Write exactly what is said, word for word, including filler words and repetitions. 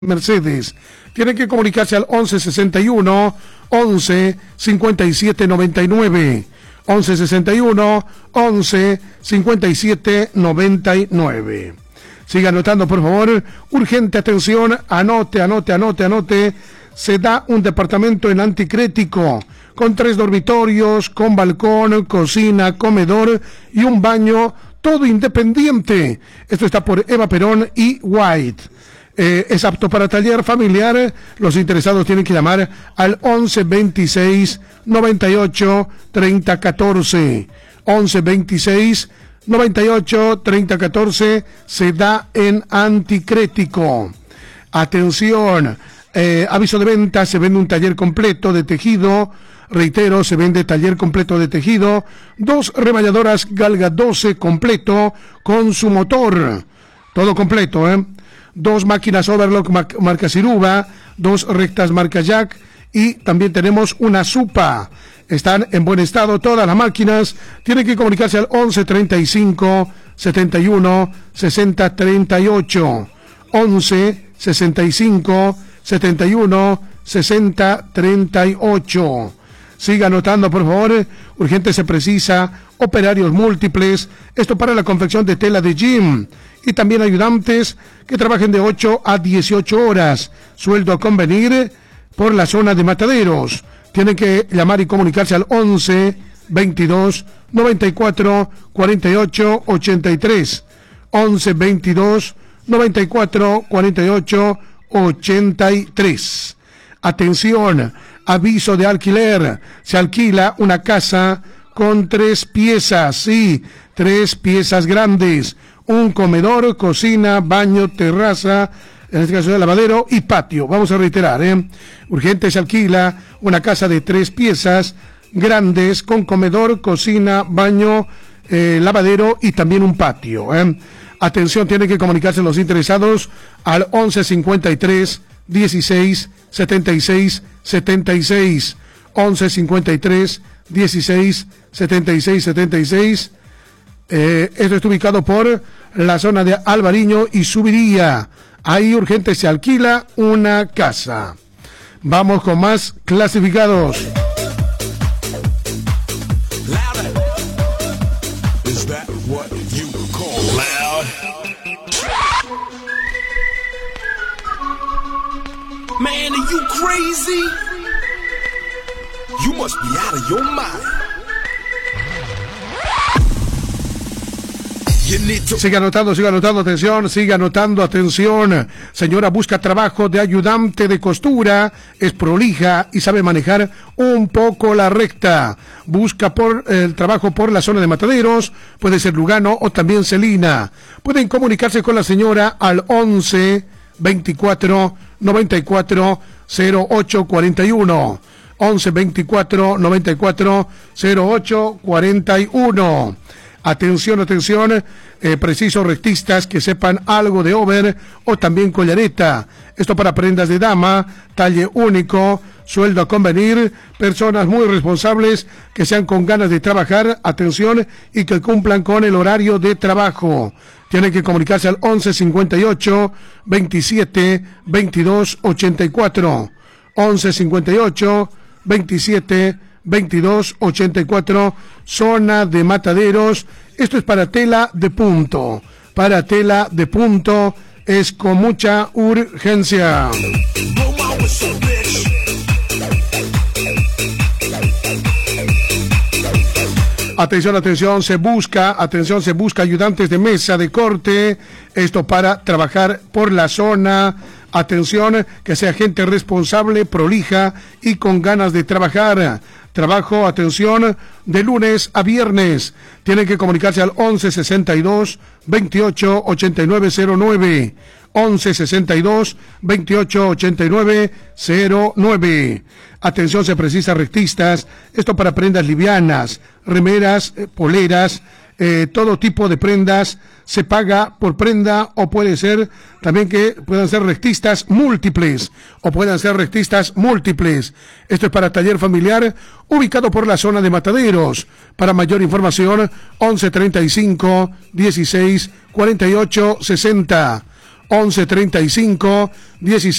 Mercedes. Tienen que comunicarse al once sesenta y uno, once, cincuenta y siete noventa y nueve. once sesenta y uno, once, cincuenta y siete noventa y nueve. Siga anotando, por favor. Urgente atención. Anote, anote, anote, anote. Se da un departamento en Anticrético con tres dormitorios, con balcón, cocina, comedor y un baño, todo independiente. Esto está por Eva Perón y White. Eh, es apto para taller familiar. Los interesados tienen que llamar al once veintiséis noventa y ocho treinta catorce. once veintiséis noventa y ocho treinta catorce. Se da en Anticrético. Atención, eh, aviso de venta. Se vende un taller completo de tejido. Reitero, se vende taller completo de tejido. Dos remalladoras Galga doce completo con su motor. Todo completo, ¿eh? Dos máquinas Overlock marca Ciruba, dos rectas marca Jack y también tenemos una Supa. Están en buen estado todas las máquinas. Tienen que comunicarse al once treinta y cinco setenta y uno sesenta treinta y ocho. once sesenta y cinco setenta y uno sesenta treinta y ocho. Siga anotando, por favor. Urgente se precisa operarios múltiples. Esto para la confección de tela de gym. Y también ayudantes que trabajen de ocho a dieciocho horas. Sueldo a convenir por la zona de Mataderos. Tienen que llamar y comunicarse al once veintidós noventa y cuatro cuarenta y ocho ochenta y tres. once veintidós noventa y cuatro cuarenta y ocho ochenta y tres. Atención, aviso de alquiler. Se alquila una casa con tres piezas, sí, tres piezas grandes. Un comedor, cocina, baño, terraza, en este caso de lavadero y patio. Vamos a reiterar, ¿eh? Urgente se alquila una casa de tres piezas grandes con comedor, cocina, baño, eh, lavadero y también un patio, ¿eh? Atención, tienen que comunicarse los interesados al once cincuenta y tres dieciséis setenta y seis setenta y seis. once cincuenta y tres dieciséis setenta y seis setenta y seis. Eh, esto está ubicado por la zona de Alvariño y Subiría. Ahí urgente se alquila una casa. Vamos con más clasificados. Man, are you crazy? You must be out of your mind. Siga anotando, siga anotando, atención, siga anotando, atención. Señora busca trabajo de ayudante de costura, es prolija y sabe manejar un poco la recta. Busca por el eh, trabajo por la zona de Mataderos, puede ser Lugano o también Celina. Pueden comunicarse con la señora al once veinticuatro noventa y cuatro cero ocho cuarenta y uno. once veinticuatro noventa y cuatro cero ocho cuarenta y uno. Atención, atención, eh, precisos rectistas que sepan algo de over o también collareta. Esto para prendas de dama, talle único, sueldo a convenir, personas muy responsables que sean con ganas de trabajar, atención, y que cumplan con el horario de trabajo. Tienen que comunicarse al once cincuenta y ocho veintisiete veintidós ochenta y cuatro. once cincuenta y ocho veintisiete veintidós ochenta y cuatro, zona de Mataderos. Esto es para tela de punto. Para tela de punto es con mucha urgencia. Atención, atención, se busca, atención, se busca ayudantes de mesa de corte. Esto para trabajar por la zona. Atención, que sea gente responsable, prolija y con ganas de trabajar. Trabajo, atención, de lunes a viernes. Tienen que comunicarse al once sesenta y dos veintiocho ochenta y nueve cero nueve. once sesenta y dos veintiocho ochenta y nueve cero nueve. Atención, se precisa rectistas. Esto para prendas livianas, remeras, eh, poleras, eh, todo tipo de prendas. Se paga por prenda o puede ser también que puedan ser rectistas múltiples o puedan ser rectistas múltiples. Esto es para taller familiar ubicado por la zona de Mataderos. Para mayor información, once treinta y cinco dieciséis cuarenta y ocho sesenta. once treinta y cinco, dieciséis